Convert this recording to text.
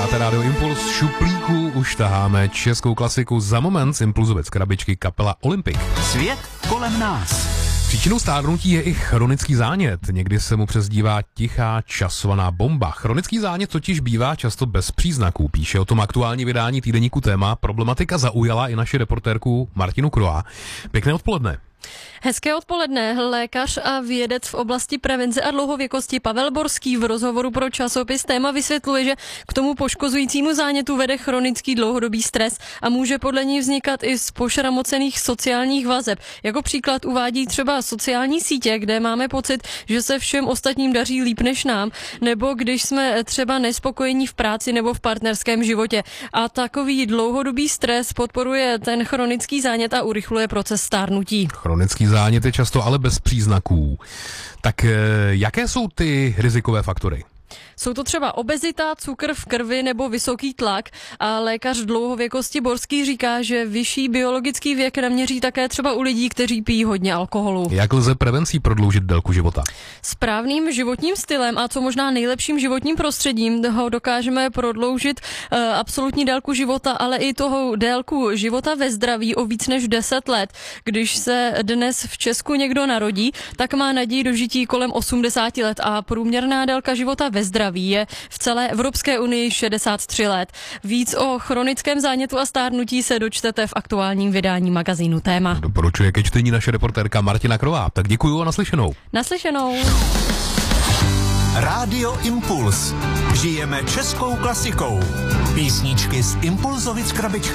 Posloucháte Rádio Impuls, z šuplíku už taháme českou klasiku za moment z Impulzovic krabičky kapela Olympic. Svět kolem nás. Příčinou stárnutí je i chronický zánět. Někdy se mu přezdívá tichá časovaná bomba. Chronický zánět totiž bývá často bez příznaků. Píše o tom aktuální vydání týdeníku Téma. Problematika zaujala i naši reportérku Martinu Kroa. Pěkné odpoledne. Hezké odpoledne. Lékař a vědec v oblasti prevence a dlouhověkosti Pavel Borský v rozhovoru pro časopis Téma vysvětluje, že k tomu poškozujícímu zánětu vede chronický dlouhodobý stres a může podle něj vznikat i z pošramocených sociálních vazeb. Jako příklad uvádí třeba sociální sítě, kde máme pocit, že se všem ostatním daří líp než nám, nebo když jsme třeba nespokojení v práci nebo v partnerském životě. A takový dlouhodobý stres podporuje ten chronický zánět a urychluje proces stárnutí. Chronický zánět je často ale bez příznaků. Tak jaké jsou ty rizikové faktory? Jsou to třeba obezita, cukr v krvi nebo vysoký tlak a lékař dlouhověkosti Borský říká, že vyšší biologický věk naměří také třeba u lidí, kteří pijí hodně alkoholu. Jak lze prevencí prodloužit délku života? Správným životním stylem a co možná nejlepším životním prostředím ho dokážeme prodloužit absolutní délku života, ale i toho délku života ve zdraví o víc než 10 let. Když se dnes v Česku někdo narodí, tak má naději dožití kolem 80 let a průměrná délka života ve zdraví je v celé Evropské unii 63 let. Víc o chronickém zánětu a stárnutí se dočtete v aktuálním vydání magazínu Téma. Doporučuje ke čtení naše reportérka Martina Krová. Tak děkuju a naslyšenou. Naslyšenou. Rádio Impuls. Žijeme českou klasikou. Písničky z Impulzovic krabičky.